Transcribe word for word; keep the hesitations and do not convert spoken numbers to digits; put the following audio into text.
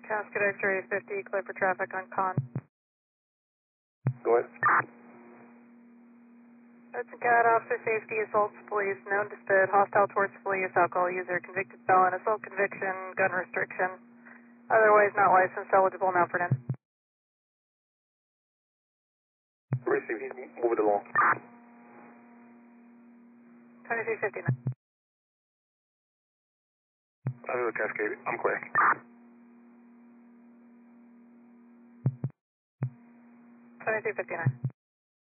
Cascade X-ray fifty, clear for traffic on Con. Go ahead. Hudson Cat, officer safety, assaults police, known to spit, hostile towards police, alcohol user, convicted felon, assault conviction, gun restriction, otherwise not licensed, eligible now for N. Receive, he's moving along. twenty-three fifty-nine. Under the Cascade, I'm clear. twenty-three fifty-nine.